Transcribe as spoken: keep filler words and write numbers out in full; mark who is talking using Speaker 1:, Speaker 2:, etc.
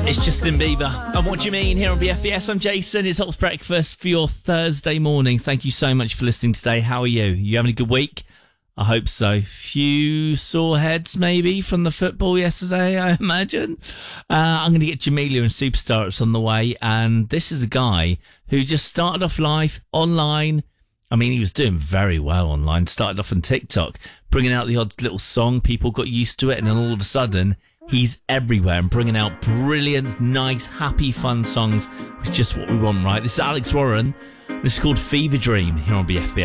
Speaker 1: It's Justin Bieber. And what do you mean here on B F B S? I'm Jason. It's Hot's Breakfast for your Thursday morning. Thank you so much for listening today. How are you? You having a good week? I hope so. Few sore heads maybe from the football yesterday, I imagine. Uh, I'm going to get Jamelia and Superstar on the way. And this is a guy who just started off life online. I mean, he was doing very well online. Started off on TikTok, bringing out the odd little song. People got used to it. And then all of a sudden, he's everywhere and bringing out brilliant, nice, happy, fun songs. Which is just what we want, right? This is Alex Warren. This is called Fever Dream here on B F B S.